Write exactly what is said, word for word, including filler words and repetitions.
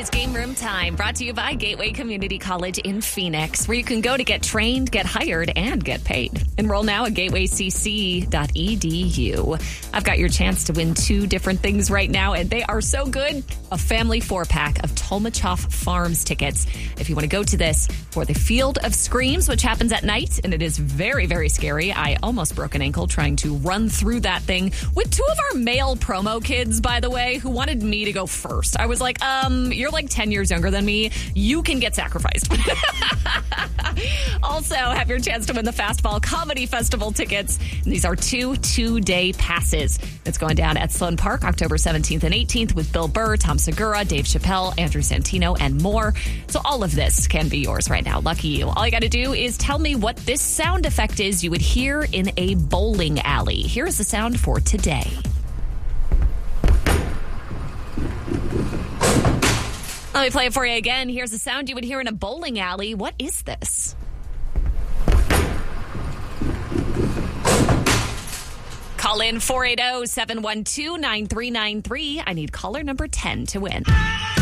It's Game Room Time, brought to you by Gateway Community College in Phoenix, where you can go to get trained, get hired, and get paid. Enroll now at gateway c c dot e d u. I've got your chance to win two different things right now, and they are so good. A family four-pack of Tolmachoff Farms tickets. If you want to go to this for the Field of Screams, which happens at night, and it is very, very scary. I almost broke an ankle trying to run through that thing with two of our male promo kids, by the way, who wanted me to go first. I was like, um, you're like ten years younger than me. You can get sacrificed. Also, have your chance to win the Fastball Comedy Festival tickets. And these are two two-day passes. It's going down at Sloan Park October seventeenth and eighteenth with Bill Burr, Tom Segura, Dave Chappelle, Andrew Santino, and more. So all of this can be yours right now. Lucky you. All you got to do is tell me what this sound effect is you would hear in a bowling alley. Here's the sound for today. Let me play it for you again. Here's the sound you would hear in a bowling alley. What is this? Call in four eight zero, seven one two, nine three nine three. I need caller number ten to win.